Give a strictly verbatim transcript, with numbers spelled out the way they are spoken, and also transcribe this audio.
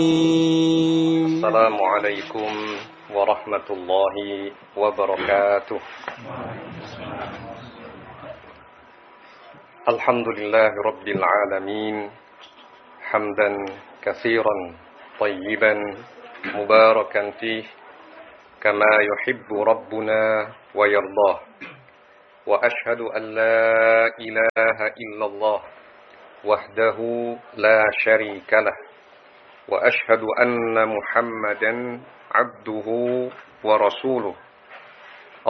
السلام عليكم ورحمة الله وبركاته. الحمد لله رب العالمين، حمدا كثيرا طيبا مباركا فيه كما يحب ربنا ويرضاه، وأشهد أن لا إله إلا الله وحده لا شريك له، وأشهد أن محمدا عبده ورسوله